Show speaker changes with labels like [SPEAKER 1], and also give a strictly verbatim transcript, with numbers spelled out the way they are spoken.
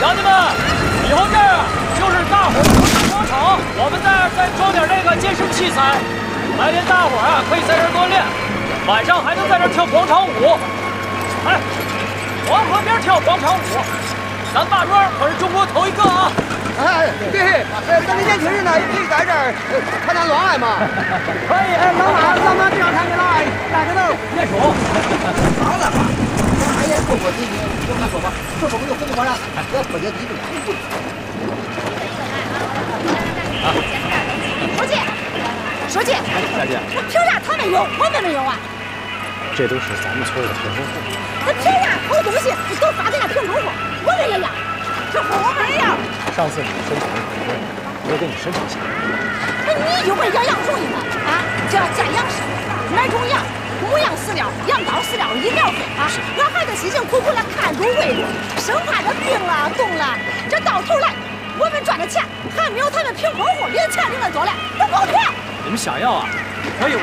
[SPEAKER 1] 兄弟们，以后这儿啊就是大伙儿的合作广场，我们在这儿再装点那个健身器材，白天大伙儿啊可以在这儿锻炼，晚上还能在这儿跳广场舞。哎，黄河边跳广场舞，咱大庄可是中国头一个啊！
[SPEAKER 2] 哎，对，呃，咱们年轻人呢也可以在这儿谈谈恋爱嘛。可以，哎，老马，老马这样谈恋爱，大家都别说。好了吧，哎呀，过过节，我跟你说吧，说说我就回去晚上，我过节一定不会。
[SPEAKER 3] 啊，书记，书记，
[SPEAKER 4] 大姐，
[SPEAKER 3] 那凭啥他们有，我们没有啊？
[SPEAKER 4] 这都是咱们村的贫困户。
[SPEAKER 3] 那凭啥好东西都发给那贫困户，我们也要？这我们也要。上次你申请的很贵，我给你申请下。那你就会养羊容易吗？啊，这家养食，买种羊，牧羊饲料、羊羔饲料、饮料费啊，俺孩子辛辛苦苦的看住喂住，生怕他病了、冻了，这到头来我们赚的钱还没有他们贫困户领钱领的多嘞，那不好骗。
[SPEAKER 1] 你们想要啊，可以